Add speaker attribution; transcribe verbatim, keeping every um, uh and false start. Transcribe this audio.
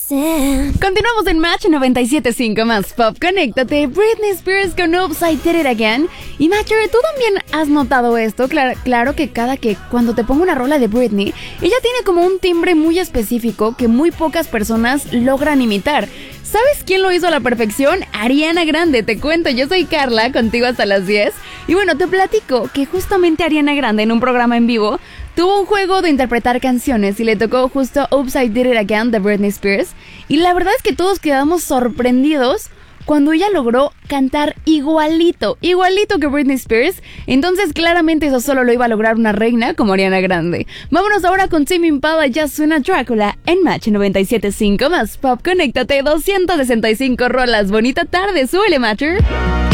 Speaker 1: Continuamos en Match noventa y siete punto cinco más Pop. Conéctate. Britney Spears con Oops, I Did It Again. Y Matcher, ¿tú también has notado esto? Claro, claro que cada que cuando te pongo una rola de Britney, ella tiene como un timbre muy específico que muy pocas personas logran imitar. ¿Sabes quién lo hizo a la perfección? Ariana Grande, te cuento, yo soy Carla, contigo hasta las diez. Y bueno, te platico que justamente Ariana Grande en un programa en vivo tuvo un juego de interpretar canciones y le tocó justo Oops, I Did It Again de Britney Spears. Y la verdad es que todos quedamos sorprendidos cuando ella logró cantar igualito, igualito que Britney Spears. Entonces claramente eso solo lo iba a lograr una reina como Ariana Grande. Vámonos ahora con Tame Impala, ya suena Drácula en Match noventa y siete punto cinco más Pop. Conéctate, doscientas sesenta y cinco rolas. Bonita tarde, súbele, Matcher.